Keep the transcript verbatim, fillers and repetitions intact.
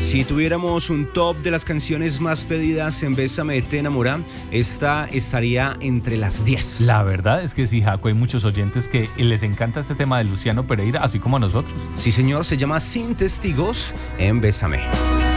Si tuviéramos un top de las canciones más pedidas en Bésame Te Enamora, esta estaría entre las diez. La verdad es que sí, Jaco, hay muchos oyentes que les encanta este tema de Luciano Pereira, así como a nosotros. Sí, señor, se llama Sin Testigos en Bésame.